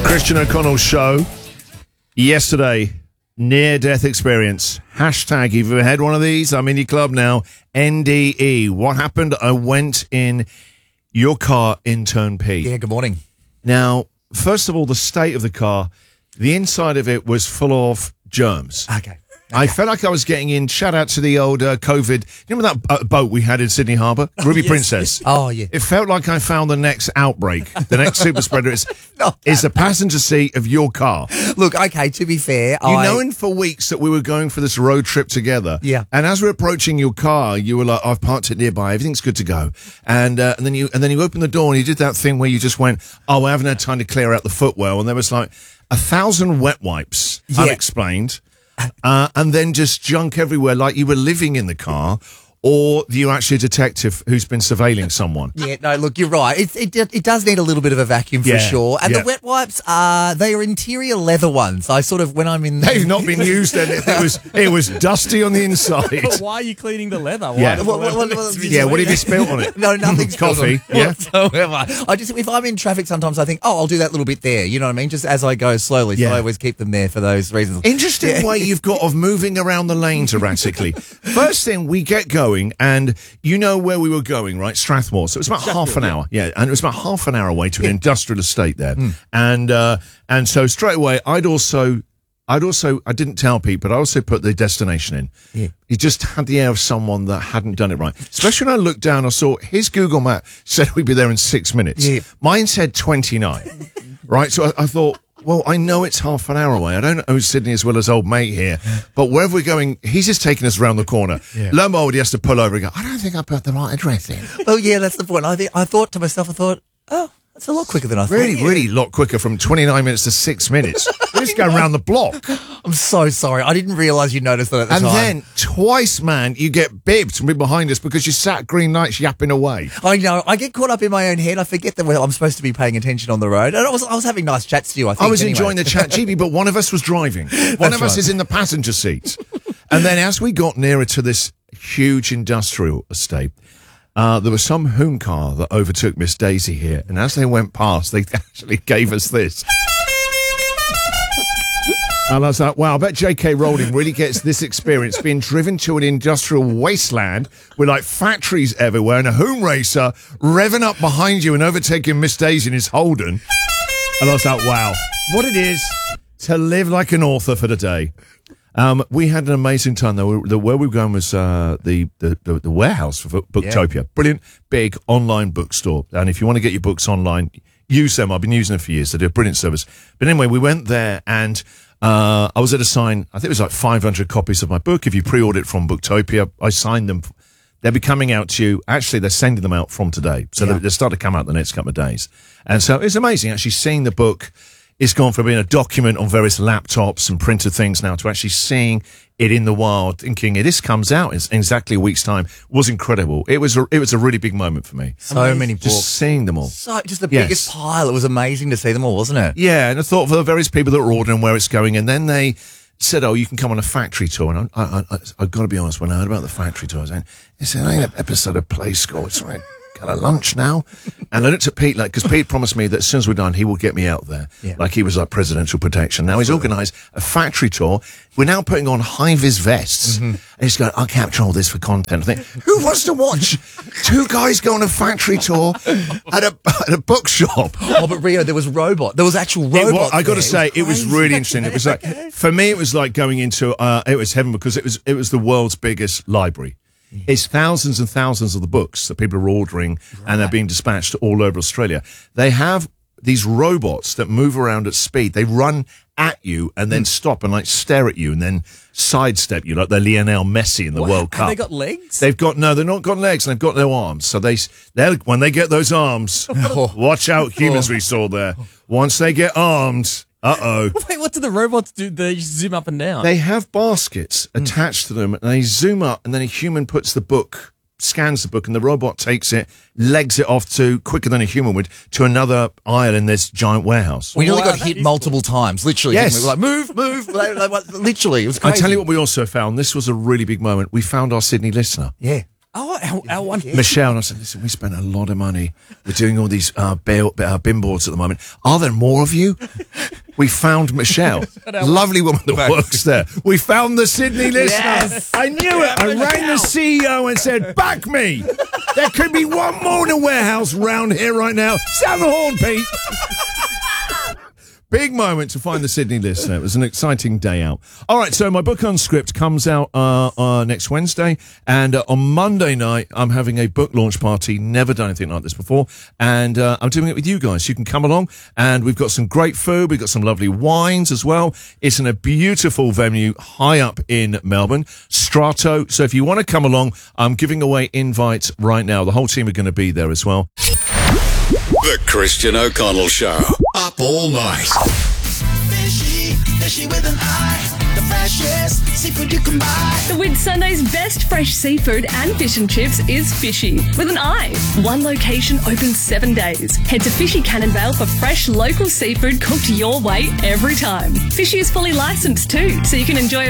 Christian O'Connell show. Yesterday, near-death experience. Hashtag, if you've ever had one of these, I'm in your club now. NDE. What happened? I went in your car in turn P. Yeah, good morning. Now, first of all, the state of the car, the inside of it was full of germs. Okay. I felt like I was getting in. Shout out to the old COVID. You remember that boat we had in Sydney Harbour? Ruby Princess. Oh, yeah. It felt like I found the next outbreak. The next super spreader is the passenger seat of your car. Look, okay, to be fair, Knowing for weeks that we were going for this road trip together. Yeah. And as we're approaching your car, you were like, I've parked it nearby. Everything's good to go. And then you opened the door and you did that thing where you just went, oh, I haven't had time to clear out the footwell. And there was like 1,000 wet wipes, unexplained. And then just junk everywhere, like you were living in the car, or you're actually a detective who's been surveilling someone. Yeah, no, look, you're right. It does need a little bit of a vacuum for sure. And the wet wipes they are interior leather ones. I sort of, when I'm in... They've not been used, and it was dusty on the inside. But why are you cleaning the leather? What have you spilled on it? No, nothing's coffee. Whatsoever. If I'm in traffic sometimes I think, I'll do that little bit there. You know what I mean? Just as I go slowly. So I always keep them there for those reasons. Interesting way you've got of moving around the lanes erratically. First thing, we get going, and you know where we were going, right? Strathmore. So it was about half an hour. Yeah, and it was about half an hour away to an industrial estate there. And so straight away, I didn't tell Pete, but I also put the destination in. Yeah. He just had the air of someone that hadn't done it right. Especially when I looked down, I saw his Google map said we'd be there in 6 minutes. Yeah. Mine said 29. Right? So I thought, well, I know it's half an hour away. I don't know Sydney as well as old mate here. But wherever we're going, he's just taking us around the corner. Yeah. Lo and behold, he has to pull over and go, I don't think I put the right address in. Oh, yeah, that's the point. I thought to myself, oh, that's a lot quicker than I thought. Really a lot quicker, from 29 minutes to 6 minutes. We just go around the block. I'm so sorry. I didn't realise you noticed that at the time. And then, twice, man, you get bibbed from behind us because you sat green lights yapping away. I know. I get caught up in my own head. I forget that I'm supposed to be paying attention on the road. And I was having nice chats to you, I think. I was enjoying the chat, GB, but one of us was driving. One of us is in the passenger seat. And then as we got nearer to this huge industrial estate, there was some hoon car that overtook Miss Daisy here, and as they went past, they actually gave us this. And I was like, wow, I bet J.K. Rowling really gets this experience, being driven to an industrial wasteland with like factories everywhere and a hoon racer revving up behind you and overtaking Miss Daisy in his Holden. And I was like, wow, what it is to live like an author for the day. We had an amazing time though. Where we were going was the warehouse for Booktopia. Yeah. Brilliant, big online bookstore. And if you want to get your books online, use them. I've been using them for years. They do a brilliant service. But anyway, we went there and I was at a sign. I think it was like 500 copies of my book. If you pre-order it from Booktopia, I signed them. They'll be coming out to you. Actually, they're sending them out from today. So they start to come out the next couple of days. And so it's amazing actually seeing the book. It's gone from being a document on various laptops and printed things now to actually seeing it in the wild, thinking this comes out in exactly a week's time was incredible. It was a really big moment for me. So many books. Just seeing them all. Just the biggest pile. It was amazing to see them all, wasn't it? Yeah, and I thought for the various people that were ordering where it's going, and then they said, you can come on a factory tour. And I've got to be honest, when I heard about the factory tour, I was like, it's an episode of Play School. It's right. Got a lunch now. And I looked at Pete, because Pete promised me that as soon as we're done, he will get me out there. Yeah. Like he was like presidential protection. Now he's organised a factory tour. We're now putting on high-vis vests. Mm-hmm. And he's going, I'll capture all this for content. I think, who wants to watch two guys go on a factory tour at a bookshop? Oh, but Rio, there was actual robots. I got to say, it was really interesting. It was like, for me, it was like going into, it was heaven because it was the world's biggest library. It's thousands and thousands of the books that people are ordering and they're being dispatched all over Australia. They have these robots that move around at speed. They run at you and then stop and like stare at you and then sidestep you like they're Lionel Messi in the World Cup. Have they got legs? No, they've not got legs and they've got no arms. So when they get those arms, watch out, humans we saw there. Once they get armed, Wait, what do the robots do? They just zoom up and down? They have baskets attached to them, and they zoom up, and then a human puts the book, scans the book, and the robot takes it, legs it off quicker than a human would, to another aisle in this giant warehouse. We nearly got hit multiple times, literally. Yes. We were like, move. Literally, it was crazy. I tell you what we also found, this was a really big moment. We found our Sydney listener. Yeah. Oh, our one. Michelle, and I said, listen, we spent a lot of money. We're doing all these bin boards at the moment. Are there more of you? We found Michelle, lovely woman that works there. We found the Sydney listener. Yes. I knew it. I rang the CEO and said, back me. There could be one more in a warehouse round here right now. Sound the horn, Pete. Big moment to find the Sydney listener. It was an exciting day out. All right, so my book Unscript comes out next Wednesday, and on Monday night I'm having a book launch party. Never done anything like this before, and I'm doing it with you guys. You can come along, and we've got some great food. We've got some lovely wines as well. It's in a beautiful venue high up in Melbourne, Strato. So if you want to come along, I'm giving away invites right now. The whole team are going to be there as well. The Christian O'Connell Show. Up all night. Fishy with an eye. The freshest seafood you can buy. The Whitsunday's best fresh seafood and fish and chips is Fishy with an eye. One location open 7 days. Head to Fishy Cannonvale for fresh local seafood cooked your way every time. Fishy is fully licensed too, so you can enjoy